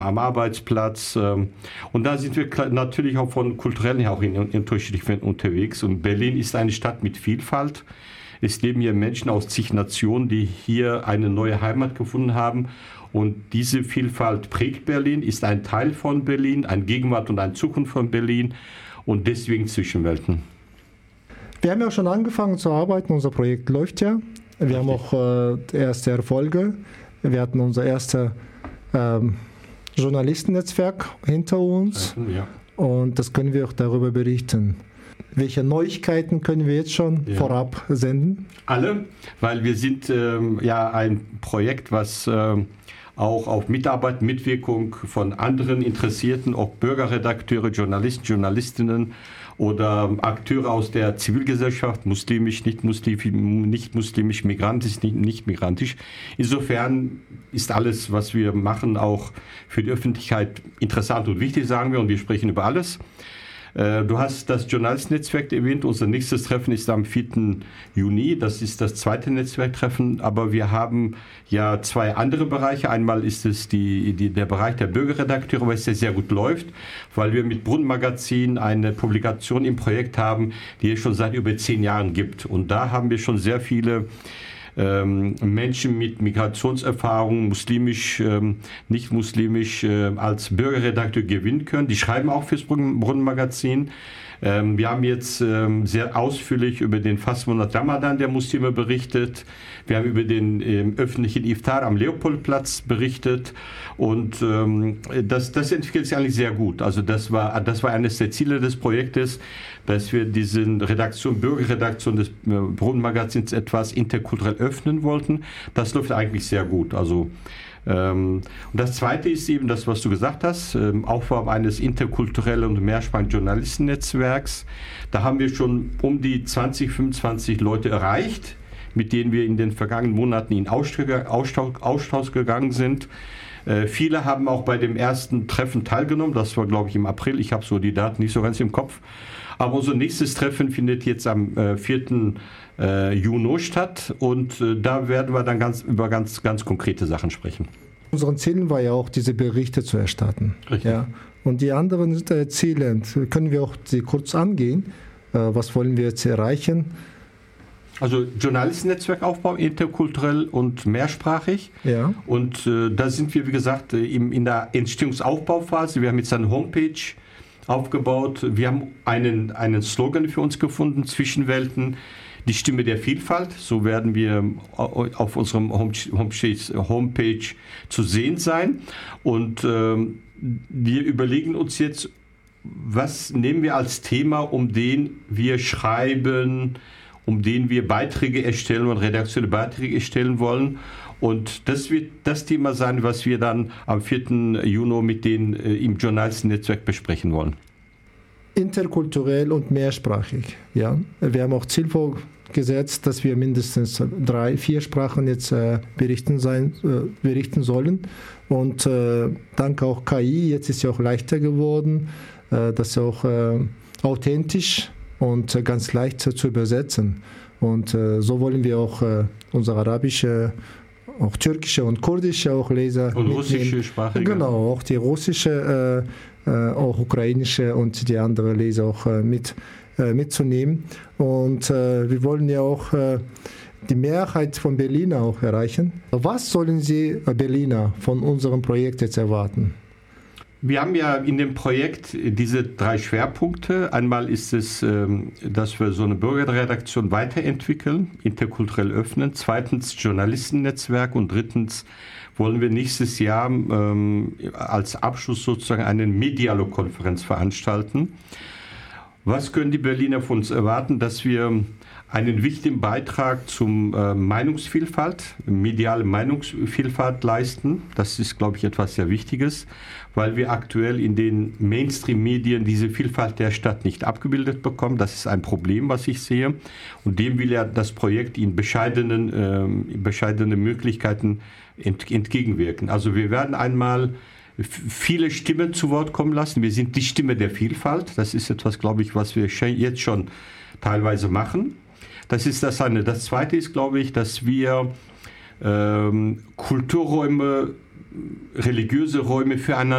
am Arbeitsplatz. Und da sind wir natürlich auch von kulturellen her auch in unterschiedlichen unterwegs. Und Berlin ist eine Stadt mit Vielfalt. Es leben hier Menschen aus zig Nationen, die hier eine neue Heimat gefunden haben. Und diese Vielfalt prägt Berlin, ist ein Teil von Berlin, eine Gegenwart und eine Zukunft von Berlin und deswegen Zwischenwelten. Wir haben ja schon angefangen zu arbeiten, unser Projekt läuft ja. Wir haben auch erste Erfolge. Wir hatten unser erstes Journalistennetzwerk hinter uns und das können wir auch darüber berichten. Welche Neuigkeiten können wir jetzt schon vorab senden? Alle, weil wir sind ein Projekt, was auch auf Mitarbeit, Mitwirkung von anderen Interessierten, auch Bürgerredakteure, Journalisten, Journalistinnen oder Akteure aus der Zivilgesellschaft, muslimisch, nicht muslimisch, migrantisch, nicht migrantisch. Insofern ist alles, was wir machen, auch für die Öffentlichkeit interessant und wichtig, sagen wir, und wir sprechen über alles. Du hast das Journalistennetzwerk erwähnt. Unser nächstes Treffen ist am 4. Juni. Das ist das zweite Netzwerktreffen. Aber wir haben ja zwei andere Bereiche. Einmal ist es der Bereich der Bürgerredakteure, weil es ja sehr gut läuft, weil wir mit Brunnenmagazin eine Publikation im Projekt haben, die es schon seit über 10 Jahren gibt. Und da haben wir schon sehr viele Menschen mit Migrationserfahrung, muslimisch, nicht muslimisch, als Bürgerredakteur gewinnen können. Die schreiben auch fürs Brunnenmagazin. Wir haben jetzt sehr ausführlich über den Fastmonat Ramadan der Muslime berichtet. Wir haben über den öffentlichen Iftar am Leopoldplatz berichtet. Und das entwickelt sich eigentlich sehr gut. Also das war eines der Ziele des Projektes, dass wir diese Bürgerredaktion des Brunnenmagazins etwas interkulturell öffnen wollten. Das läuft eigentlich sehr gut. Also und das Zweite ist eben das, was du gesagt hast, Aufbau eines interkulturellen und mehrsprachigen Journalistennetzwerks. Da haben wir schon um die 20, 25 Leute erreicht, mit denen wir in den vergangenen Monaten in Austausch gegangen sind. Viele haben auch bei dem ersten Treffen teilgenommen, das war, glaube ich, im April. Ich habe so die Daten nicht so ganz im Kopf. Aber unser nächstes Treffen findet jetzt am 4. Juni statt und da werden wir dann über ganz konkrete Sachen sprechen. Unseren Zielen war ja auch, diese Berichte zu erstatten. Ja. Und die anderen Ziele, können wir auch sie kurz angehen. Was wollen wir jetzt erreichen? Also Journalistennetzwerkaufbau, interkulturell und mehrsprachig. Ja. Und da sind wir, wie gesagt, in der Entstehungsaufbauphase. Wir haben jetzt eine Homepage aufgebaut. Wir haben einen Slogan für uns gefunden, Zwischenwelten, die Stimme der Vielfalt. So werden wir auf unserem Homepage zu sehen sein. Und wir überlegen uns jetzt, was nehmen wir als Thema, um den wir schreiben, um den wir Beiträge erstellen und redaktionelle Beiträge erstellen wollen. Und das wird das Thema sein, was wir dann am 4. Juni mit denen im Journalistennetzwerk besprechen wollen. Interkulturell und mehrsprachig. Ja. Wir haben auch Ziel vorgesetzt, dass wir mindestens 3-4 Sprachen jetzt berichten sollen. Und dank auch KI, jetzt ist ja auch leichter geworden, das auch authentisch und ganz leicht zu übersetzen. Und so wollen wir auch unsere arabische, auch türkische und kurdische auch Leser und russische Sprache. Genau, auch die russische, auch ukrainische und die anderen Leser auch mitzunehmen. Und wir wollen ja auch die Mehrheit von Berliner auch erreichen. Was sollen Sie Berliner von unserem Projekt jetzt erwarten? Wir haben ja in dem Projekt diese 3 Schwerpunkte. Einmal ist es, dass wir so eine Bürgerredaktion weiterentwickeln, interkulturell öffnen. Zweitens Journalistennetzwerk und drittens wollen wir nächstes Jahr als Abschluss sozusagen eine Medialo-Konferenz veranstalten. Was können die Berliner von uns erwarten? Dass wir einen wichtigen Beitrag zum Meinungsvielfalt, mediale Meinungsvielfalt leisten. Das ist, glaube ich, etwas sehr Wichtiges, weil wir aktuell in den Mainstream-Medien diese Vielfalt der Stadt nicht abgebildet bekommen. Das ist ein Problem, was ich sehe. Und dem will ja das Projekt in bescheidene Möglichkeiten entgegenwirken. Also wir werden einmal viele Stimmen zu Wort kommen lassen. Wir sind die Stimme der Vielfalt. Das ist etwas, glaube ich, was wir jetzt schon teilweise machen. Das ist das eine. Das zweite ist, glaube ich, dass wir Kulturräume, religiöse Räume füreinander